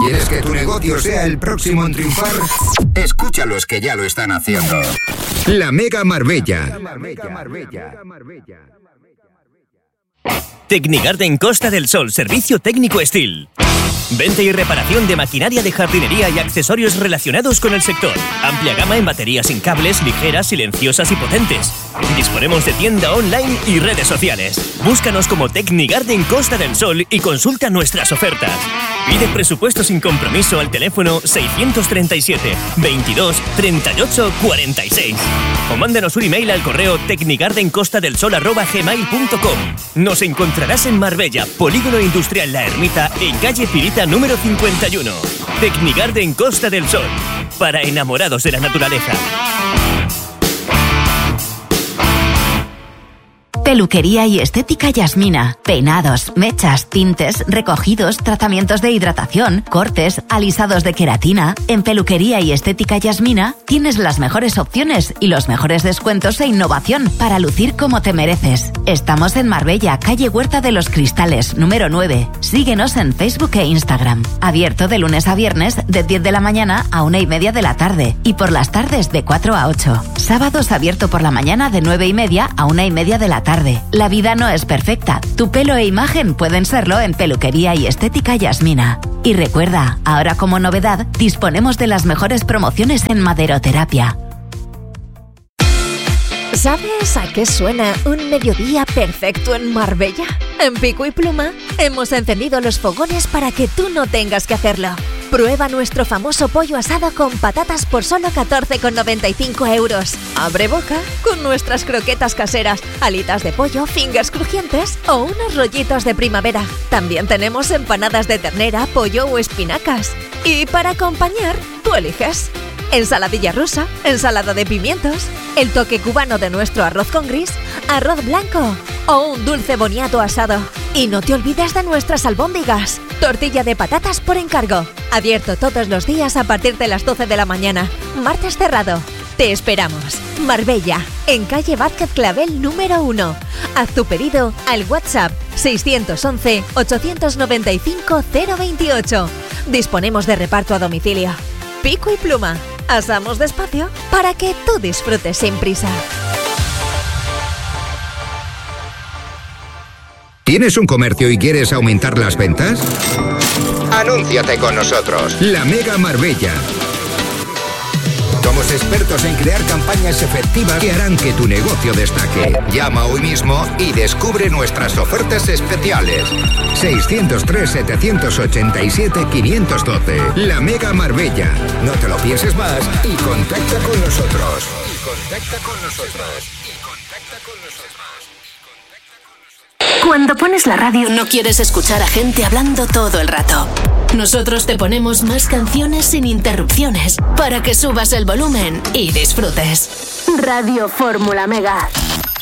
¿Quieres que tu negocio sea el próximo en triunfar? Escucha a los que ya lo están haciendo. La Mega Marbella. Tecnigarden Costa del Sol, servicio técnico Steel. Venta y reparación de maquinaria de jardinería y accesorios relacionados con el sector. Amplia gama en baterías sin cables, ligeras, silenciosas y potentes. Disponemos de tienda online y redes sociales. Búscanos como Tecnigarden Costa del Sol y consulta nuestras ofertas. Pide presupuesto sin compromiso al teléfono 637 22 38 46 o mándanos un email al correo tecnigardencostadelsol@gmail.com. Nos encontrarás en Marbella, Polígono Industrial La Ermita, en calle Pirita número 51. Tecnigarden Costa del Sol, para enamorados de la naturaleza. Peluquería y estética Yasmina. Peinados, mechas, tintes, recogidos, tratamientos de hidratación, cortes, alisados de queratina. En Peluquería y estética Yasmina tienes las mejores opciones y los mejores descuentos e innovación para lucir como te mereces. Estamos en Marbella, calle Huerta de los Cristales, número 9. Síguenos en Facebook e Instagram. Abierto de lunes a viernes de 10 de la mañana a 1:30 de la tarde y por las tardes de 4 a 8. Sábados abierto por la mañana de 9:30 a 1:30 de la tarde. La vida no es perfecta. Tu pelo e imagen pueden serlo en Peluquería y Estética Yasmina. Y recuerda, ahora como novedad, disponemos de las mejores promociones en maderoterapia. ¿Sabes a qué suena un mediodía perfecto en Marbella? En Pico y Pluma hemos encendido los fogones para que tú no tengas que hacerlo. Prueba nuestro famoso pollo asado con patatas por solo 14,95 €. Abre boca con nuestras croquetas caseras, alitas de pollo, fingers crujientes o unos rollitos de primavera. También tenemos empanadas de ternera, pollo o espinacas. Y para acompañar, tú eliges. Ensaladilla rusa, ensalada de pimientos, el toque cubano de nuestro arroz con gris, arroz blanco o un dulce boniato asado. Y no te olvides de nuestras albóndigas, tortilla de patatas por encargo. Abierto todos los días a partir de las 12 de la mañana. Martes cerrado. Te esperamos. Marbella, en calle Vázquez Clavel número 1. Haz tu pedido al WhatsApp 611 895 028. Disponemos de reparto a domicilio. Pico y Pluma. Asamos despacio para que tú disfrutes sin prisa. ¿Tienes un comercio y quieres aumentar las ventas? Anúnciate con nosotros. La Mega Marbella. Somos expertos en crear campañas efectivas que harán que tu negocio destaque. Llama hoy mismo y descubre nuestras ofertas especiales. 603-787-512. La Mega Marbella. No te lo pienses más y contacta con nosotros. Cuando pones la radio no quieres escuchar a gente hablando todo el rato. Nosotros te ponemos más canciones sin interrupciones para que subas el volumen y disfrutes. Radio Fórmula Mega.